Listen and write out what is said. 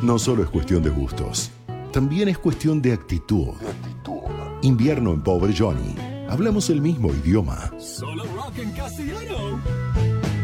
No solo es cuestión de gustos, también es cuestión de actitud. Invierno en Pobre Johnny. Hablamos el mismo idioma. Solo rock en castellano.